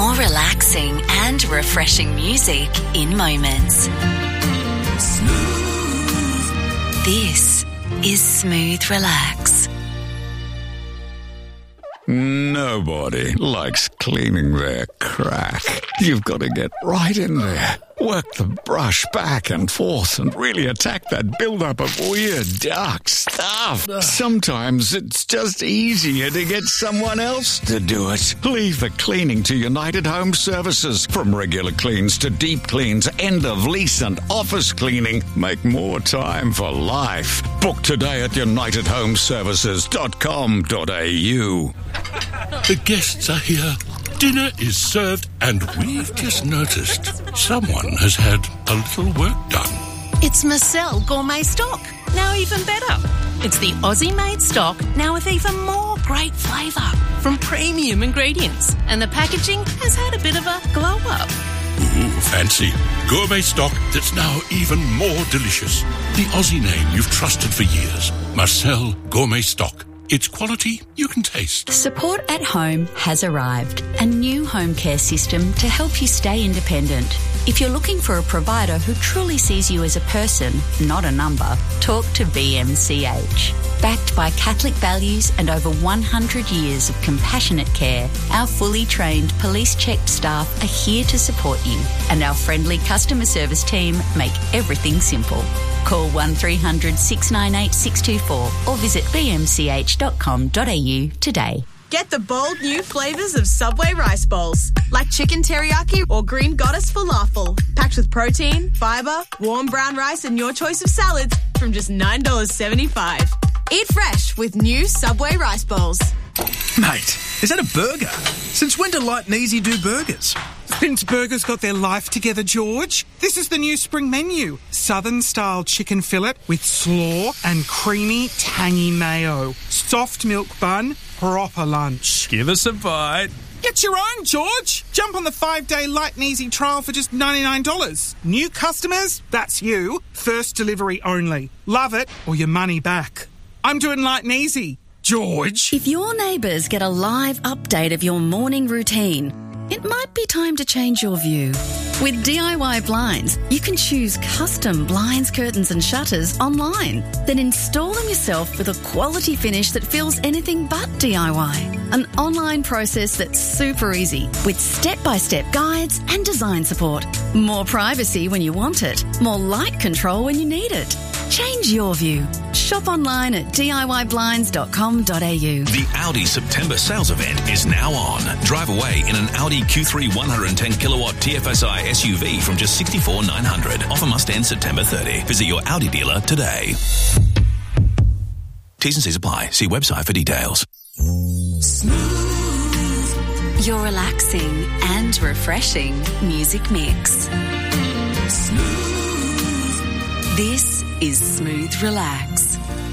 More relaxing and refreshing music in moments. Smooth. This is Smooth Relax. Nobody likes cleaning their crack. You've got to get right in there. Work the brush back and forth and really attack that buildup of weird, dark stuff. Sometimes it's just easier to get someone else to do it. Leave the cleaning to United Home Services. From regular cleans to deep cleans, end of lease and office cleaning. Make more time for life. Book today at unitedhomeservices.com.au. The guests are here. Dinner is served, and we've just noticed someone has had a little work done. It's Marcel Gourmet Stock, now even better. It's the Aussie-made stock, now with even more great flavour from premium ingredients. And the packaging has had a bit of a glow-up. Ooh, fancy. Gourmet stock that's now even more delicious. The Aussie name you've trusted for years. Marcel Gourmet Stock. It's quality you can taste. Support at Home has arrived, a new home care system to help you stay independent. If you're looking for a provider who truly sees you as a person, not a number, talk to BMCH. Backed by Catholic values and over 100 years of compassionate care, our fully trained police-checked staff are here to support you, and our friendly customer service team make everything simple. Call 1300 698 624 or visit bmch.com.au today. Get the bold new flavours of Subway rice bowls, like chicken teriyaki or green goddess falafel, packed with protein, fibre, warm brown rice and your choice of salads from just $9.75. Eat fresh with new Subway rice bowls. Mate, is that a burger? Since when do Light and Easy do burgers? Since burgers got their life together, George. This is the new spring menu. Southern-style chicken fillet with slaw and creamy, tangy mayo. Soft milk bun, proper lunch. Give us a bite. Get your own, George. Jump on the 5-day Light and Easy trial for just $99. New customers, that's you. First delivery only. Love it or your money back. I'm doing Light and Easy. George. If your neighbours get a live update of your morning routine, it might be time to change your view. With DIY Blinds, you can choose custom blinds, curtains and shutters online. Then install them yourself with a quality finish that feels anything but DIY. An online process that's super easy with step-by-step guides and design support. More privacy when you want it. More light control when you need it. Change your view. Shop online at DIYblinds.com.au. The Audi September sales event is now on. Drive away in an Audi Q3 110 kilowatt TFSI SUV from just $64,900. Offer must end September 30. Visit your Audi dealer today. T's and C's apply. See website for details. Smooth. Your relaxing and refreshing music mix. Smooth. This is Smooth Relax.